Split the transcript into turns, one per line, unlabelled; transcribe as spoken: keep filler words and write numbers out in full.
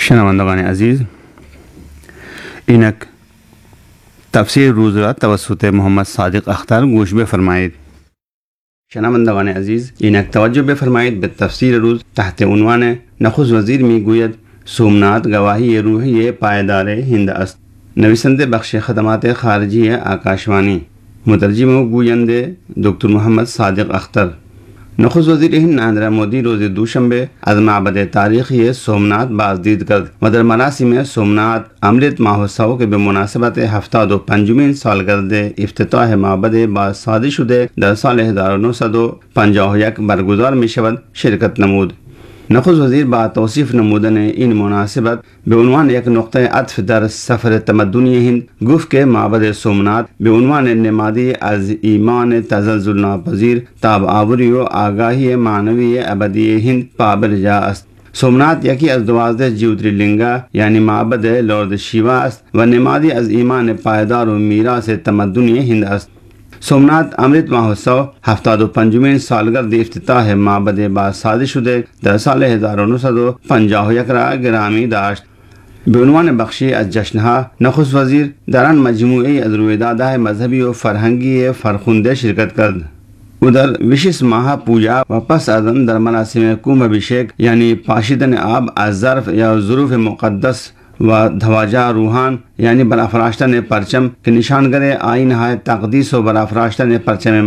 شنوندگان عزیز، اینک تفسیر روز را توسط محمد صادق اختر گوش بفرمایید. شنوندگان عزیز، اینک توجه بفرمایید به تفسیر روز تحت عنوان نخست وزیر میگوید سومنات گواهی روحی پایدار هند است. نویسنده بخش خدمات خارجی آکاشوانی، مترجم و گوینده دکتر محمد صادق اختر. نخست وزیر هند نریندر مودی روز دوشنبه از معبد تاریخی سومنات بازدید کرد و در مراسم سومنات امرت مهوتسو که به مناسبت هفتاد و پنجمین سالگرد افتتاح معبد بازسازی شده در سال هزار و نهصد و پنجاه و یک برگزار می شود شرکت نمود. نخست وزیر با توصیف نمودن این مناسبت به عنوان یک نقطه عطف در سفر تمدنی هند گفت که معبد سومنات به عنوان نمادی از ایمان تزلزل ناپذیر، تاب آوری و آگاهی معنوی ابدی هند پابرجا است. سومنات یکی از دوازده جیوترلینگا یعنی معبد لرد شیوا است و نمادی از ایمان پایدار و میراث تمدنی هند است. سومنات امرت مهوتسو هفتاد و پنجمین سالگرد افتتاح معبد بازسازی شده در سال هزار و نهصد و پنجاه و یک را گرامی داشت. به عنوان بخشی از جشنها نخست وزیر در آن مجموعه از رویدادهای مذهبی و فرهنگی فرخنده شرکت کرد. او در ویشیس ماها پوجا و پس از آن در مراسم کومبھیشیک یعنی پاشیدن آب از ظرف یا ظروف مقدس و دھواجہ روحان یعنی برافراشتن پرچم که نشانگر آیین های تقدیس و برافراشتن پرچم